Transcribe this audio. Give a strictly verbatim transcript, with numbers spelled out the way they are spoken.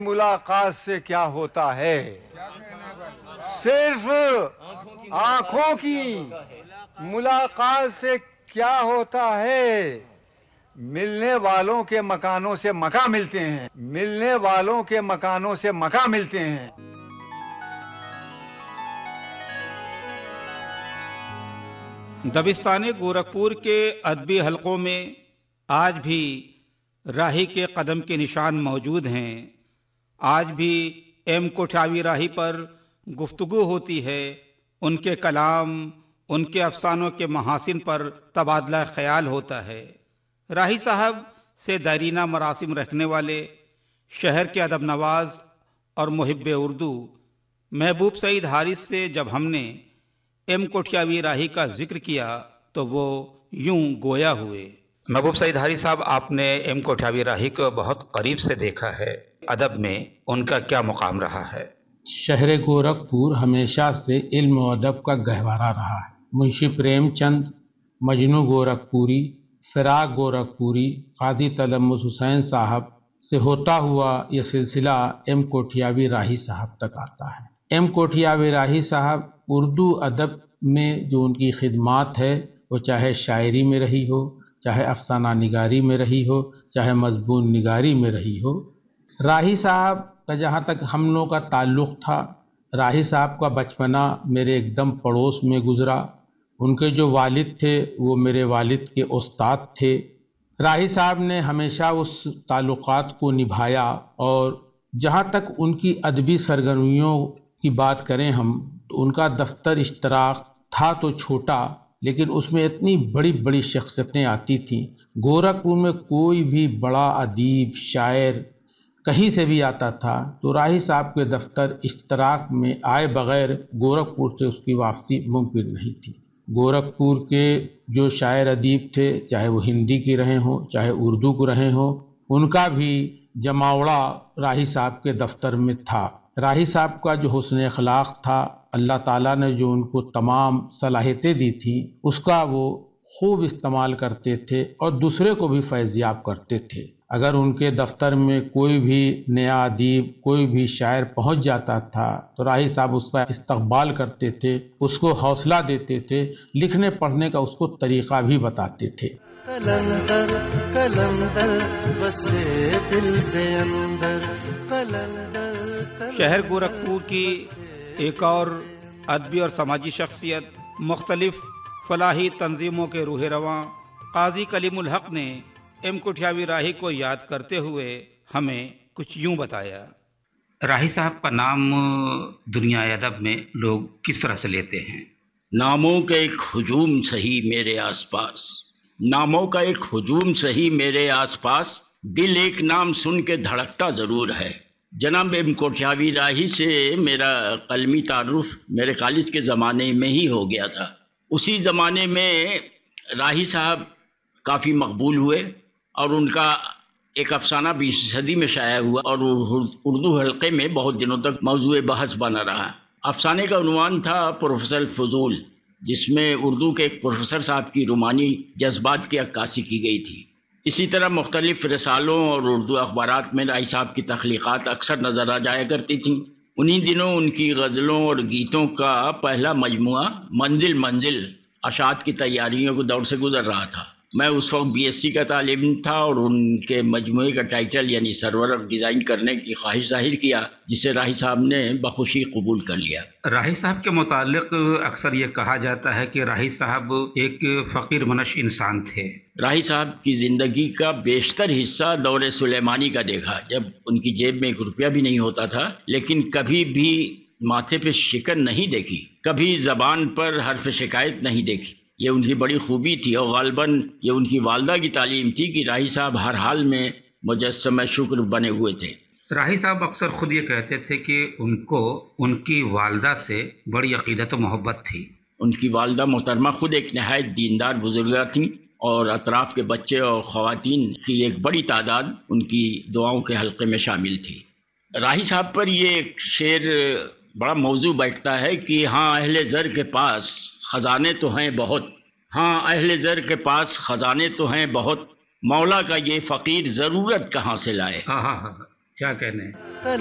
मुलाकात से क्या होता है, सिर्फ आंखों की मुलाकात से क्या होता है, मिलने वालों के मकानों से मका मिलते हैं, मिलने वालों के मकानों से मका मिलते हैं। दबिस्तान गोरखपुर के अदबी हलकों में आज भी राही के कदम के निशान मौजूद हैं। आज भी एम कोठावी राही पर गुफ्तगू होती है। उनके कलाम, उनके अफसानों के महासिन पर तबादला ख्याल होता है। राही साहब से दायरीना मरासिम रखने वाले शहर के अदब नवाज और मुहिब्बे उर्दू महबूब सईद हारिस से जब हमने एम कोठावी राही का जिक्र किया तो वो यूं गोया हुए। महबूब सईद हारिस साहब, आपने एम कोठावी राही को बहुत करीब से देखा है, अदब में उनका क्या मुकाम रहा है? शहर गोरखपुर हमेशा से इल्म और अदब का गहवारा रहा है। मुंशी प्रेमचंद, मजनू गोरखपुरी, फिराक गोरखपुरी, काजी तलम्मुस हुसैन साहब से होता हुआ यह सिलसिला एम कोठावी राही साहब तक आता है। एम कोठावी राही साहब उर्दू अदब में जो उनकी खिदमात है, वो चाहे शायरी में रही हो, चाहे अफसाना निगारी में रही हो, चाहे मजबून निगारी में रही हो। राही साहब का जहाँ तक हम लोगों का ताल्लुक़ था, राही साहब का बचपना मेरे एकदम पड़ोस में गुज़रा। उनके जो वालिद थे वो मेरे वालिद के उस्ताद थे। राही साहब ने हमेशा उस ताल्लुक़ात को निभाया और जहाँ तक उनकी अदबी सरगर्मियों की बात करें हम, तो उनका दफ्तर इश्तराक था तो छोटा, लेकिन उसमें इतनी बड़ी बड़ी शख्सियतें आती थीं। गोरखपुर में कोई भी बड़ा अदीब, शायर कहीं से भी आता था तो राही साहब के दफ्तर इश्तराक में आए बग़ैर गोरखपुर से उसकी वापसी मुमकिन नहीं थी। गोरखपुर के जो शायर अदीब थे, चाहे वो हिंदी के रहे हों, चाहे उर्दू के रहे हों, उनका भी जमावड़ा राही साहब के दफ्तर में था। राही साहब का जो हुस्न अखलाक था, अल्लाह ताला ने जो उनको तमाम सलाहियतें दी थी, उसका वो खूब इस्तेमाल करते थे और दूसरे को भी फैज़याब करते थे। अगर उनके दफ्तर में कोई भी नया अदीब, कोई भी शायर पहुंच जाता था तो राही साहब उसका इस्तकबाल करते थे, उसको हौसला देते थे, लिखने पढ़ने का उसको तरीक़ा भी बताते थे। कलंदर कलंदर बसे दिल दे अंदर, कलंदर। शहर गोरखपुर की एक और अदबी और समाजी शख्सियत, मुख्तलिफ फलाही तंजीमों के रूह रवां काजी कलीमुल हक ने एम कोठावी राही को याद करते हुए हमें कुछ यूं बताया। राही साहब का नाम दुनिया अदब में लोग किस तरह से लेते हैं? नामों का एक हुजूम सही मेरे आसपास, नामों का एक हुजूम सही मेरे आसपास, दिल एक नाम सुन के धड़कता ज़रूर है। जनाब एम कोठावी राही से मेरा कलमी तारुफ मेरे कॉलेज के ज़माने में ही हो गया था। उसी ज़माने में राही साहब काफ़ी मकबूल हुए और उनका एक अफसाना बीसवीं सदी में शाया हुआ और उर्दू हल्के में बहुत दिनों तक मौजूए बहस बना रहा। अफसाने का उन्वान था प्रोफेसर फजूल, जिसमें उर्दू के एक प्रोफेसर साहब की रूमानी जज्बात की अक्कासी की गई थी। इसी तरह मुख्तलिफ रसालों और उर्दू अखबारात में राही साहब की तख्लीक़ात अक्सर नज़र आ जाया करती थीं। उन्हीं दिनों उनकी गज़लों और गीतों का पहला मजमुआ मंजिल मंजिल अशात की तैयारियों के दौर से गुजर रहा था। मैं उस वक्त बी एस सी का तालिब था और उनके मजमुए का टाइटल यानी सरवर डिज़ाइन करने की ख्वाहिश जाहिर किया, जिसे राही साहब ने बखुशी कबूल कर लिया। राही साहब के मुतालिक अक्सर ये कहा जाता है कि राही साहब एक फ़कीर मनश इंसान थे। राही साहब की ज़िंदगी का बेशतर हिस्सा दौरे सुलेमानी का देखा, जब उनकी जेब में एक रुपया भी नहीं होता था, लेकिन कभी भी माथे पे शिकन नहीं देखी, कभी ज़बान पर हर्फ शिकायत नहीं देखी। ये उनकी बड़ी खूबी थी और गालबन ये उनकी वालदा की तालीम थी कि राही साहब हर हाल में मुजस्सम शुक्र बने हुए थे। राही साहब अक्सर खुद ये कहते थे कि उनको उनकी वालदा से बड़ी अकीदत और मोहब्बत थी। उनकी वालदा मोहतरमा खुद एक नहायत दीनदार बुजुर्गा थी और अतराफ़ के बच्चे और ख़वातीन की एक बड़ी तादाद उनकी दुआओं के हल्के में शामिल थी। राही साहब पर ये एक शेर बड़ा मौजू बैठता है कि हाँ अहले ज़र के पास ख़जाने तो हैं बहुत, हाँ अहले ज़र के पास ख़जाने तो हैं बहुत, मौला का ये फ़कीर ज़रूरत कहाँ से लाए। हाँ हाँ हाँ। کیا کہنے ہیں؟